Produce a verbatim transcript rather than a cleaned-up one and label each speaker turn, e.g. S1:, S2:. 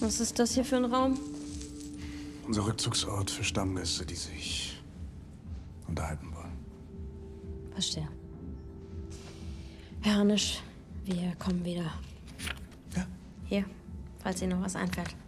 S1: Was ist das hier für ein Raum?
S2: Unser Rückzugsort für Stammgäste, die sich unterhalten wollen.
S1: Verstehe. Herr Harnisch, wir kommen wieder.
S2: Ja.
S1: Hier, falls Ihnen noch was einfällt.